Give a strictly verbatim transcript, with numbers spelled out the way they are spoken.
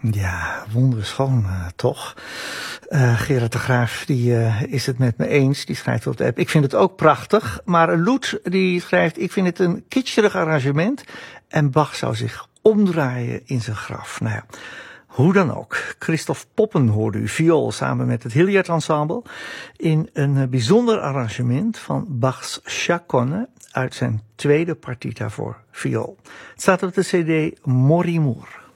Ja, wonderschoon uh, toch. Uh, Gerard de Graaf die, uh, is het met me eens. Die schrijft op de app. Ik vind het ook prachtig. Maar Loet die schrijft. Ik vind het een kitscherig arrangement. En Bach zou zich omdraaien in zijn graf. Nou ja, hoe dan ook. Christophe Poppen hoorde u viool samen met het Hilliard Ensemble. In een bijzonder arrangement van Bachs Chaconne uit zijn tweede partita voor viool. Het staat op de cd Morimour.